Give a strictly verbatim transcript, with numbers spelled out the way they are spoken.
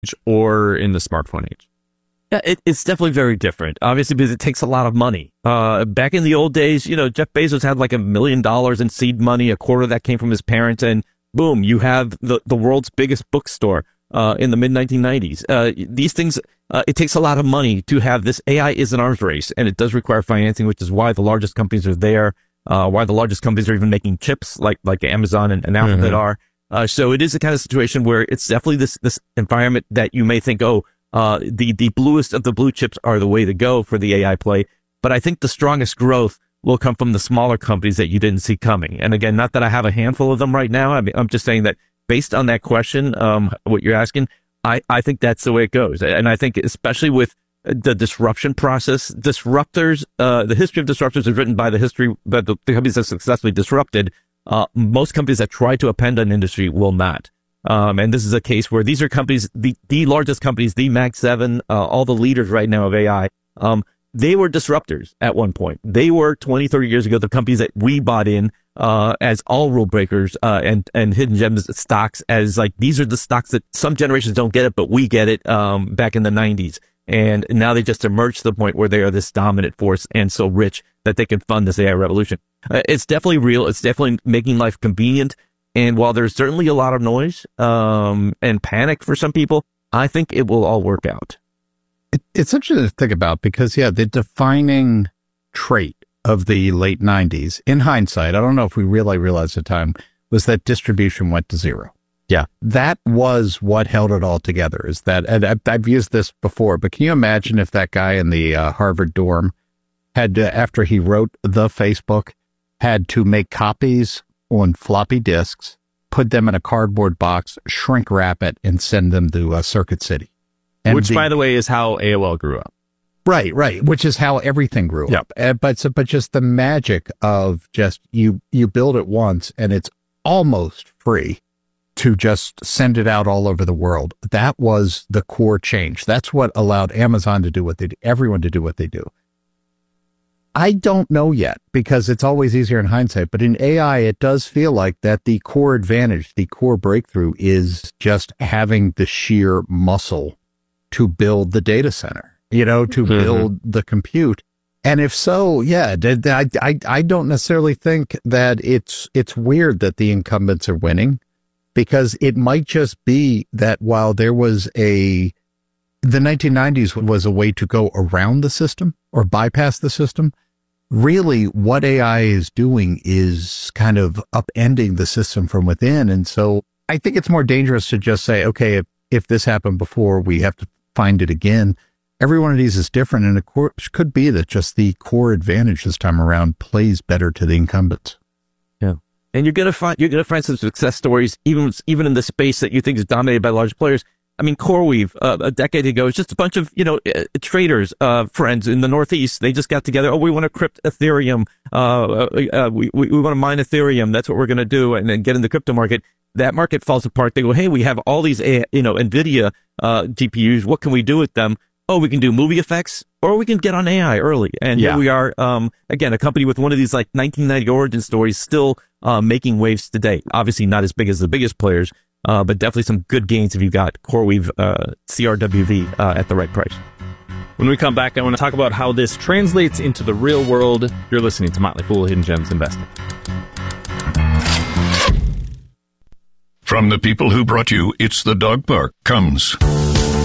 or in the smartphone age? Yeah, it, it's definitely very different, obviously, because it takes a lot of money. Uh, back in the old days, you know, Jeff Bezos had like a million dollars in seed money, a quarter of that came from his parents, and boom, you have the, the world's biggest bookstore uh, in the mid nineteen nineties. Uh, these things, uh, it takes a lot of money to have this. A I is an arms race, and it does require financing, which is why the largest companies are there, uh, why the largest companies are even making chips like like Amazon and, and Alphabet mm-hmm. are. Uh, so it is a kind of situation where it's definitely this this environment that you may think, oh, Uh, the, the bluest of the blue chips are the way to go for the A I play. But I think the strongest growth will come from the smaller companies that you didn't see coming. And again, not that I have a handful of them right now. I mean, I'm just saying that based on that question, um, what you're asking, I, I think that's the way it goes. And I think especially with the disruption process, disruptors, uh, the history of disruptors is written by the history, but the, the companies that successfully disrupted, uh, most companies that try to append an industry will not. Um, and this is a case where these are companies, the, the largest companies, the Mag seven, uh, all the leaders right now of A I, um, they were disruptors at one point. They were twenty, thirty years ago, the companies that we bought in, uh, as all rule breakers, uh, and, and hidden gems stocks as like, these are the stocks that some generations don't get it, but we get it, um, back in the nineties. And now they just emerged to the point where they are this dominant force and so rich that they can fund this A I revolution. Uh, it's definitely real. It's definitely making life convenient. And while there's certainly a lot of noise um, and panic for some people, I think it will all work out. It, it's interesting to think about because, yeah, the defining trait of the late nineties, in hindsight, I don't know if we really realized at the time, was that distribution went to zero. Yeah. That was what held it all together, is that, and I've, I've used this before, but can you imagine if that guy in the uh, Harvard dorm had, to, after he wrote the Facebook, had to make copies on floppy disks, put them in a cardboard box, shrink wrap it, and send them to uh, Circuit City. And Which, the, by the way, is how A O L grew up. Right, right. Which is how everything grew yep. up. Uh, but so, but just the magic of just you you build it once and it's almost free to just send it out all over the world. That was the core change. That's what allowed Amazon to do what they do, everyone to do what they do. I don't know yet because it's always easier in hindsight, but in A I, it does feel like that the core advantage, the core breakthrough is just having the sheer muscle to build the data center, you know, to mm-hmm. build the compute. And if so, yeah, I, I, I don't necessarily think that it's, it's weird that the incumbents are winning, because it might just be that while there was a, the nineteen nineties was a way to go around the system or bypass the system. Really, what A I is doing is kind of upending the system from within. And so I think it's more dangerous to just say, okay, if, if this happened before, we have to find it again. Every one of these is different. And of course, could be that just the core advantage this time around plays better to the incumbents. Yeah. And you're going to find, you're going to find some success stories, even, even in the space that you think is dominated by large players. I mean, CoreWeave, uh, a decade ago, it's just a bunch of, you know, uh, traders, uh, friends in the Northeast. They just got together. Oh, we want to crypt Ethereum. Uh, uh, we, we, we want to mine Ethereum. That's what we're going to do. And then get in the crypto market. That market falls apart. They go, hey, we have all these, you know, NVIDIA, uh, G P Us. What can we do with them? Oh, we can do movie effects, or we can get on A I early. And yeah. here we are, um, again, a company with one of these like nineteen ninety origin stories still, uh, making waves today. Obviously not as big as the biggest players. Uh, but definitely some good gains if you've got CoreWeave, uh, C R W V, uh, at the right price. When we come back, I want to talk about how this translates into the real world. You're listening to Motley Fool Hidden Gems Investing. From the people who brought you It's the Dog Park comes